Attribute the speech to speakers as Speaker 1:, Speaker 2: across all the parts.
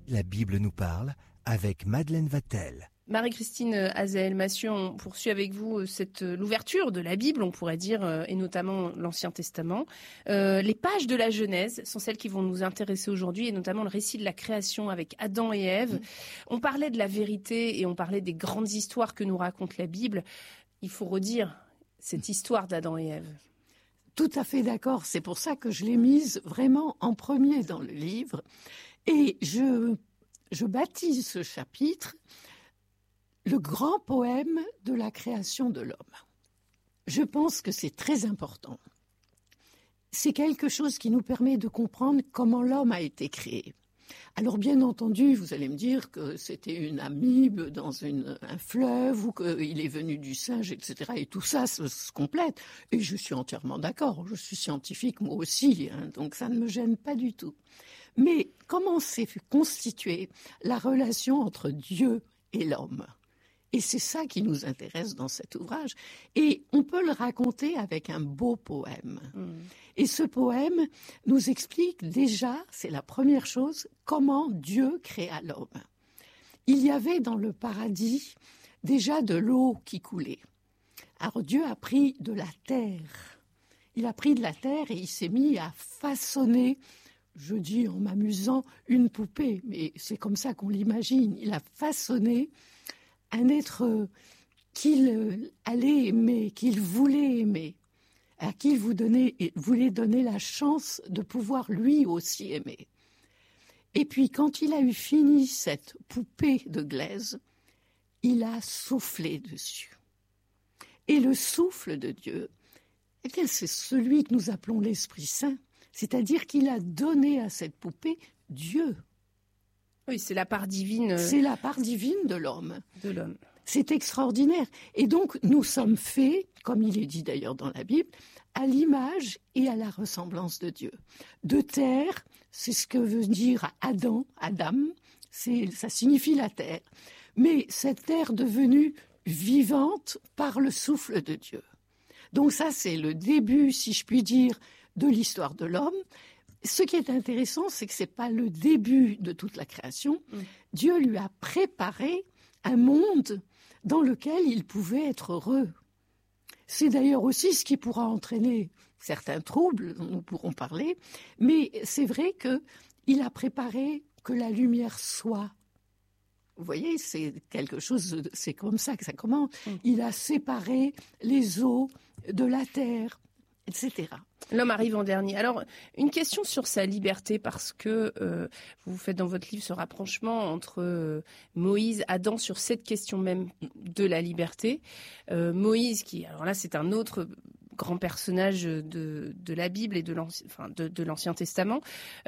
Speaker 1: La Bible nous parle avec Madeleine Vatel.
Speaker 2: Marie-Christine Azaël-Massieu, on poursuit avec vous l'ouverture de la Bible, on pourrait dire, et notamment l'Ancien Testament. Les pages de la Genèse sont celles qui vont nous intéresser aujourd'hui, et notamment le récit de la création avec Adam et Ève. On parlait de la vérité et on parlait des grandes histoires que nous raconte la Bible. Il faut redire cette histoire d'Adam et Ève.
Speaker 3: Tout à fait d'accord, c'est pour ça que je l'ai mise vraiment en premier dans le livre. Et je baptise ce chapitre le grand poème de la création de l'homme. Je pense que c'est très important. C'est quelque chose qui nous permet de comprendre comment l'homme a été créé. Alors bien entendu, vous allez me dire que c'était une amibe dans un fleuve ou qu'il est venu du singe, etc. Et tout ça se complète. Et je suis entièrement d'accord. Je suis scientifique moi aussi, donc ça ne me gêne pas du tout. Mais comment s'est constituée la relation entre Dieu et l'homme ? Et c'est ça qui nous intéresse dans cet ouvrage. Et on peut le raconter avec un beau poème. Et ce poème nous explique déjà, c'est la première chose, comment Dieu créa l'homme. Il y avait dans le paradis déjà de l'eau qui coulait. Alors Dieu a pris de la terre. Il a pris de la terre et il s'est mis à façonner, je dis en m'amusant, une poupée. Mais c'est comme ça qu'on l'imagine. Il a façonné un être qu'il allait aimer, qu'il voulait aimer, à qui il voulait donner la chance de pouvoir lui aussi aimer. Et puis quand il a eu fini cette poupée de glaise, il a soufflé dessus. Et le souffle de Dieu, eh bien, c'est celui que nous appelons l'Esprit Saint, c'est-à-dire qu'il a donné à cette poupée Dieu.
Speaker 2: Oui, c'est la part divine.
Speaker 3: C'est la part divine de l'homme.
Speaker 2: De l'homme.
Speaker 3: C'est extraordinaire. Et donc, nous sommes faits, comme il est dit d'ailleurs dans la Bible, à l'image et à la ressemblance de Dieu. De terre, c'est ce que veut dire Adam, ça signifie la terre. Mais cette terre devenue vivante par le souffle de Dieu. Donc ça, c'est le début, si je puis dire, de l'histoire de l'homme. Ce qui est intéressant, c'est que c'est pas le début de toute la création. Dieu lui a préparé un monde dans lequel il pouvait être heureux. C'est d'ailleurs aussi ce qui pourra entraîner certains troubles dont nous pourrons parler, mais c'est vrai qu'il a préparé que la lumière soit. Vous voyez, c'est quelque chose, c'est comme ça que ça commence. Il a séparé les eaux de la terre, etc.
Speaker 2: L'homme arrive en dernier. Alors, une question sur sa liberté, parce que vous faites dans votre livre ce rapprochement entre Moïse, Adam, sur cette question même de la liberté. Moïse, alors là, c'est un autre grand personnage de la Bible et de l'Ancien Testament.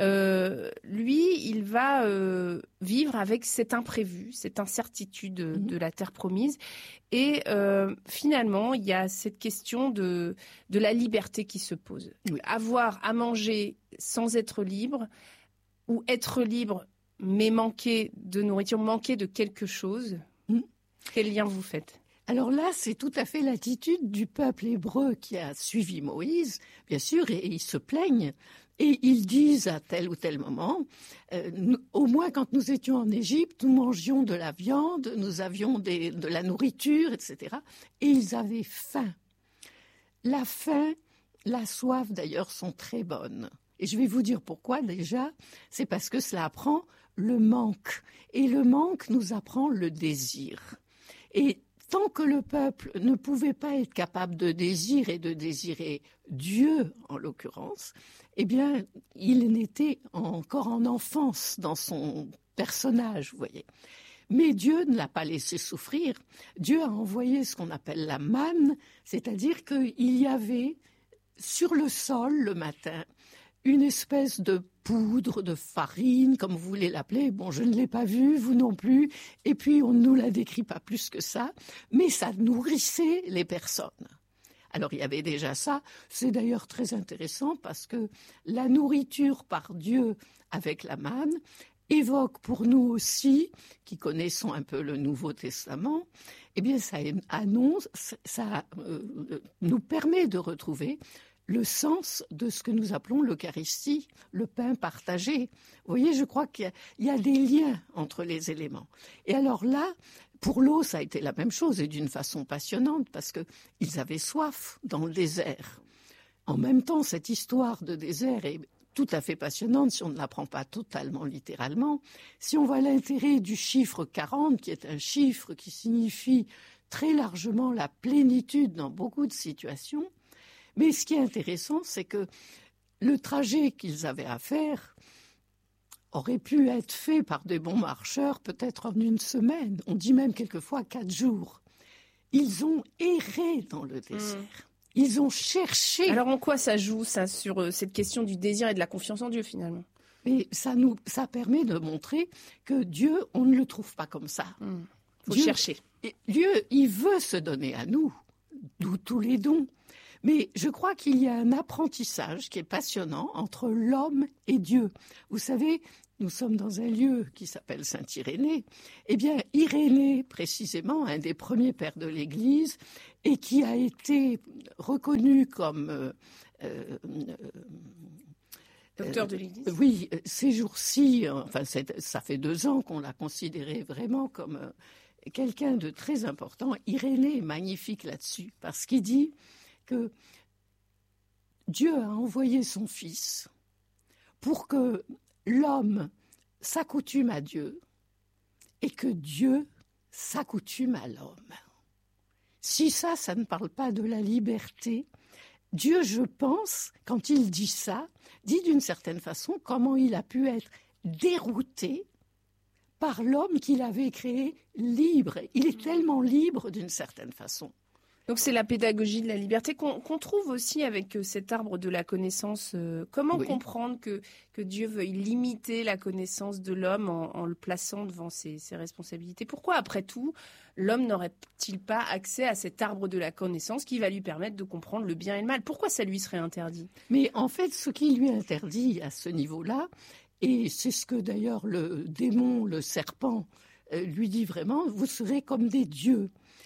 Speaker 2: Lui, il va vivre avec cet imprévu, cette incertitude de la terre promise. Et finalement, il y a cette question de la liberté qui se pose. Oui. Avoir à manger sans être libre, ou être libre mais manquer de nourriture, manquer de quelque chose. Quel lien vous faites ?
Speaker 3: Alors là, c'est tout à fait l'attitude du peuple hébreu qui a suivi Moïse, bien sûr, et ils se plaignent. Et ils disent à tel ou tel moment, au moins quand nous étions en Égypte, nous mangions de la viande, nous avions de la nourriture, etc. Et ils avaient faim. La faim, la soif d'ailleurs sont très bonnes. Et je vais vous dire pourquoi déjà. C'est parce que cela apprend le manque. Et le manque nous apprend le désir. Et tant que le peuple ne pouvait pas être capable de désirer et de désirer Dieu, en l'occurrence, eh bien, il n'était encore en enfance dans son personnage, vous voyez. Mais Dieu ne l'a pas laissé souffrir. Dieu a envoyé ce qu'on appelle la manne, c'est-à-dire qu'il y avait sur le sol le matin une espèce de poudre, de farine, comme vous voulez l'appeler. Bon, je ne l'ai pas vue, vous non plus. Et puis, on ne nous la décrit pas plus que ça. Mais ça nourrissait les personnes. Alors, il y avait déjà ça. C'est d'ailleurs très intéressant parce que la nourriture par Dieu avec la manne évoque pour nous aussi, qui connaissons un peu le Nouveau Testament, eh bien, ça annonce, ça nous permet de retrouver le sens de ce que nous appelons l'Eucharistie, le pain partagé. Vous voyez, je crois qu'il y a des liens entre les éléments. Et alors là, pour l'eau, ça a été la même chose, et d'une façon passionnante, parce qu'ils avaient soif dans le désert. En même temps, cette histoire de désert est tout à fait passionnante si on ne la prend pas totalement littéralement. Si on voit l'intérêt du chiffre 40, qui est un chiffre qui signifie très largement la plénitude dans beaucoup de situations, mais ce qui est intéressant, c'est que le trajet qu'ils avaient à faire aurait pu être fait par des bons marcheurs peut-être en une semaine, on dit même quelquefois 4 jours. Ils ont erré dans le désert. Ils ont cherché.
Speaker 2: Alors en quoi ça joue, ça, sur cette question du désir et de la confiance en Dieu, finalement?
Speaker 3: Mais ça permet de montrer que Dieu, on ne le trouve pas comme ça.
Speaker 2: Faut chercher.
Speaker 3: Dieu, il veut se donner à nous, d'où tous les dons. Mais je crois qu'il y a un apprentissage qui est passionnant entre l'homme et Dieu. Vous savez, nous sommes dans un lieu qui s'appelle Saint-Irénée. Eh bien, Irénée, précisément, un des premiers pères de l'Église, et qui a été reconnu comme...
Speaker 2: Docteur de l'Église.
Speaker 3: Oui, ces jours-ci, enfin, ça fait 2 ans qu'on l'a considéré vraiment comme quelqu'un de très important. Irénée est magnifique là-dessus, parce qu'il dit que Dieu a envoyé son Fils pour que l'homme s'accoutume à Dieu et que Dieu s'accoutume à l'homme. Si ça ne parle pas de la liberté, Dieu, je pense, quand il dit ça, dit d'une certaine façon comment il a pu être dérouté par l'homme qu'il avait créé libre. Il est tellement libre d'une certaine façon.
Speaker 2: Donc c'est la pédagogie de la liberté qu'on trouve aussi avec cet arbre de la connaissance. Comment comprendre que Dieu veuille limiter la connaissance de l'homme en le plaçant devant ses responsabilités? Pourquoi, après tout, l'homme n'aurait-il pas accès à cet arbre de la connaissance qui va lui permettre de comprendre le bien et le mal? Pourquoi ça lui serait interdit?
Speaker 3: Mais en fait, ce qui lui est interdit à ce niveau-là, et c'est ce que d'ailleurs le démon, le serpent, lui dit vraiment, vous serez comme des dieux.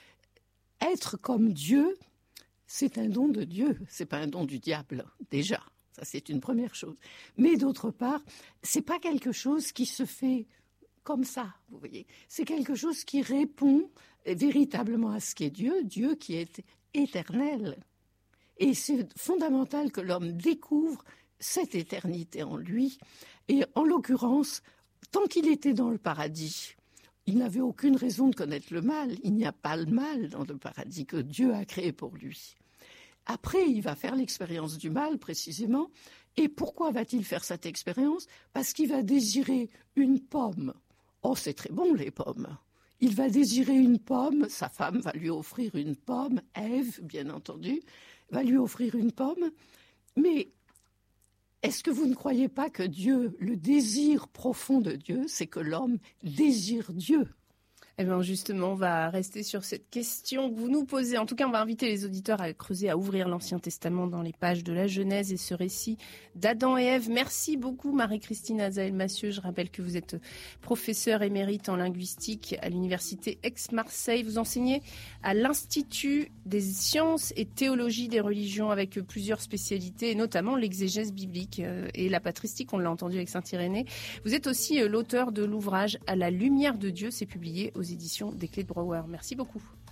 Speaker 3: Être comme Dieu, c'est un don de Dieu, c'est pas un don du diable, déjà. Ça, c'est une première chose. Mais d'autre part, c'est pas quelque chose qui se fait comme ça, vous voyez. C'est quelque chose qui répond véritablement à ce qu'est Dieu, Dieu qui est éternel. Et c'est fondamental que l'homme découvre cette éternité en lui. Et en l'occurrence, tant qu'il était dans le paradis, il n'avait aucune raison de connaître le mal. Il n'y a pas le mal dans le paradis que Dieu a créé pour lui. Après, il va faire l'expérience du mal, précisément. Et pourquoi va-t-il faire cette expérience? Parce qu'il va désirer une pomme. Oh, c'est très bon, les pommes. Il va désirer une pomme. Sa femme va lui offrir une pomme. Ève, bien entendu, va lui offrir une pomme. Mais est-ce que vous ne croyez pas que Dieu, le désir profond de Dieu, c'est que l'homme désire Dieu?
Speaker 2: Eh bien justement, on va rester sur cette question que vous nous posez. En tout cas, on va inviter les auditeurs à creuser, à ouvrir l'Ancien Testament dans les pages de la Genèse et ce récit d'Adam et Ève. Merci beaucoup Marie-Christine Azaël-Massieu. Je rappelle que vous êtes professeure émérite en linguistique à l'Université Aix-Marseille. Vous enseignez à l'Institut des sciences et théologie des religions avec plusieurs spécialités, et notamment l'exégèse biblique et la patristique, on l'a entendu avec Saint-Irénée. Vous êtes aussi l'auteur de l'ouvrage « À la lumière de Dieu », c'est publié aux éditions des Clés de Brouwer. Merci beaucoup.